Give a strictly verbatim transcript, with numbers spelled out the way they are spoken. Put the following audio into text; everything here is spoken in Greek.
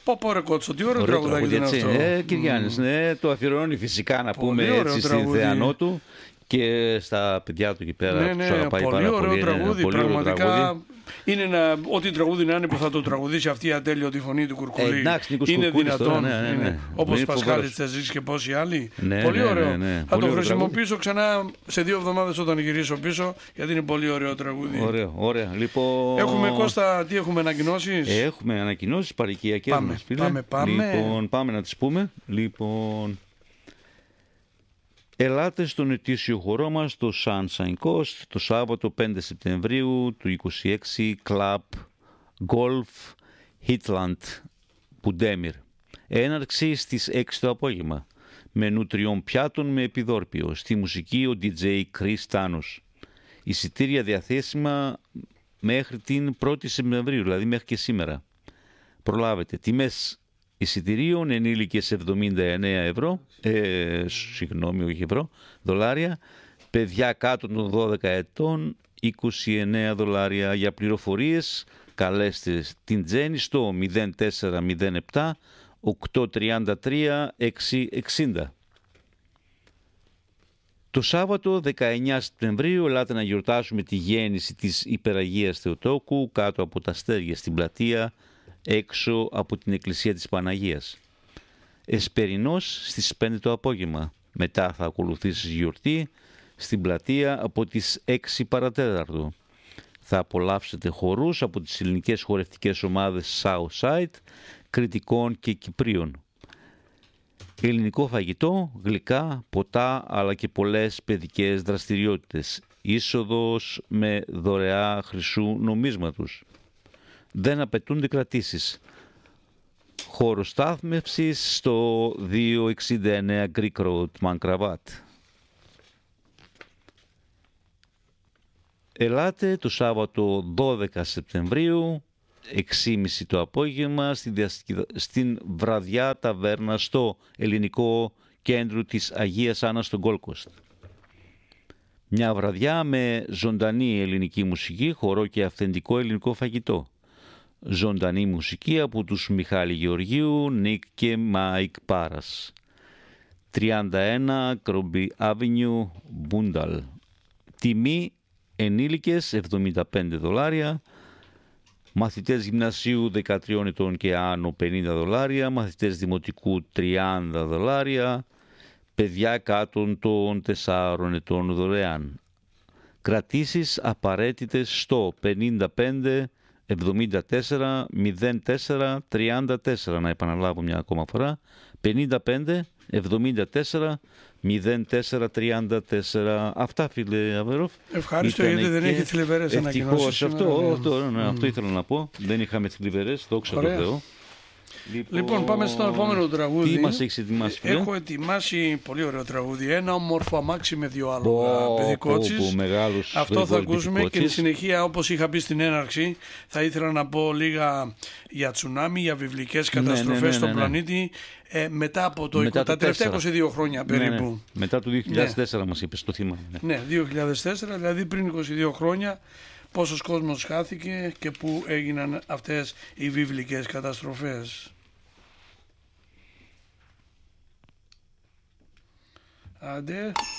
Πω πω ρε Κότσο, τι ωραίο τραγουδάκι ήταν αυτό. Ε, Κυριάννης, mm. ναι, το αφιερώνει φυσικά να πολύ πούμε έτσι στην Θεανό του και στα παιδιά του εκεί πέρα ναι, που ναι, τους αγαπάει πολύ πάρα ωραίο πολύ. Τραγούδι, είναι πολύ πραγματικά ωραίο τραγούδι. Είναι ένα, ό,τι τραγούδι να είναι που θα το τραγουδήσει αυτή η ατέλειωτη φωνή του Κουρκουλή. Ε, εντάξει, Νίκος είναι Κουρκούλης δυνατόν. τώρα, ναι, ναι, ναι. Όπως Είναι Πασχάλης φοβερός. Τεζής και πόσοι άλλοι. Ναι, πολύ ναι, ωραίο. ναι, ναι. Θα Πολύ το ωραίο χρησιμοποιήσω ξανά σε δύο εβδομάδες όταν γυρίσω πίσω, γιατί είναι πολύ ωραίο τραγούδι. Ωραίο, ωραία. Λοιπόν... Έχουμε, Κώστα, τι έχουμε ανακοινώσεις? Έχουμε ανακοινώσεις παροικιακές Πάμε, μας, φίλε. πάμε, πάμε. Λοιπόν, πάμε να τις πούμε. Λοιπόν... Ελάτε στον ετήσιο χορό μας, στο Sunshine Coast, το Σάββατο πέντε Σεπτεμβρίου του είκοσι έξι, Club Golf Hitland Πουντέμιρ. Έναρξη στις έξι το απόγευμα. Μενού τριών πιάτων με επιδόρπιο. Στη μουσική ο ντι τζέι Chris Thanos. Εισιτήρια διαθέσιμα μέχρι την πρώτη Σεπτεμβρίου, δηλαδή μέχρι και σήμερα. Προλάβετε. Τιμές εισιτηρίων ενήλικες εβδομήντα εννέα ευρώ, ε, συγγνώμη, όχι ευρώ, δολάρια. Παιδιά κάτω των δώδεκα ετών, είκοσι εννέα δολάρια. Για πληροφορίες καλέστε την Τζέννη στο μηδέν τέσσερα μηδέν επτά οκτακόσια τριάντα τρία εξακόσια εξήντα. Το Σάββατο δεκαεννέα Σεπτεμβρίου ελάτε να γιορτάσουμε τη γέννηση της Υπεραγίας Θεοτόκου κάτω από τα αστέρια στην πλατεία έξω από την Εκκλησία της Παναγίας. Εσπερινός στις πέντε το απόγευμα. Μετά θα ακολουθήσει γιορτή στην πλατεία από τις έξι παρατέταρτο. Θα απολαύσετε χορούς από τις ελληνικές χορευτικές ομάδες Southside, Κρητικών και Κυπρίων. Ελληνικό φαγητό, γλυκά, ποτά, αλλά και πολλές παιδικές δραστηριότητες. Είσοδος με δωρεά χρυσού νομίσματος. Δεν απαιτούνται κρατήσεις. Χώρος στάθμευσης στο διακόσια εξήντα εννέα Greek Road, Μανκραβάτ. Ελάτε το Σάββατο δώδεκα Σεπτεμβρίου, έξι και μισή το απόγευμα, στην, διασκεδα... στην βραδιά ταβέρνα στο ελληνικό κέντρο της Αγίας Άννας στον Gold Coast. Μια βραδιά με ζωντανή ελληνική μουσική, χορό και αυθεντικό ελληνικό φαγητό. Ζωντανή μουσική από τους Μιχάλη Γεωργίου, Νίκ και Μάικ Πάρας. τριάντα ένα Κρόμπι Αβενιού, Μπούνταλ. Τιμή ενήλικες εβδομήντα πέντε δολάρια. Μαθητές γυμνασίου δεκατρία ετών και άνω πενήντα δολάρια. Μαθητές δημοτικού τριάντα δολάρια. Παιδιά κάτω των τεσσάρων ετών δωρεάν. Κρατήσεις απαραίτητες στο πενήντα πέντε εβδομήντα τέσσερα μηδέν τέσσερα τριάντα τέσσερα. Να επαναλάβω μια ακόμα φορά. πενήντα πέντε εβδομήντα τέσσερα μηδέν τέσσερα τριάντα τέσσερα. Αυτά, φίλε Αβερόφ. Ευχαριστώ, γιατί δεν έχει θλιβερές ανακοινώσεις. Ευτυχώς αυτό, αυτό, ναι, mm. αυτό ήθελα να πω. Δεν είχαμε θλιβερές, δόξα τω Θεώ. Λοιπόν, λοιπόν, πάμε στο επόμενο τραγούδι. Τι μας έχεις ετοιμάσει, φίλε? Έχω ετοιμάσει πολύ ωραίο τραγούδι. Ένα όμορφο αμάξι με δύο άλογα. Παιδί Κότσης. Αυτό θα ακούσουμε και στη συνεχεία, όπως είχα πει στην έναρξη, θα ήθελα να πω λίγα για τσουνάμι, για βιβλικές καταστροφές ναι, ναι, ναι, ναι, στον ναι. πλανήτη. Ε, μετά από το, μετά τα τελευταία είκοσι δύο χρόνια περίπου. Ναι, ναι. Μετά το δύο χιλιάδες τέσσερα ναι. μας είπες, το θύμα. Ναι. ναι, δύο χιλιάδες τέσσερα, δηλαδή πριν είκοσι δύο χρόνια. Πόσος κόσμος χάθηκε και πού έγιναν αυτές οι βιβλικές καταστροφές. Άντε.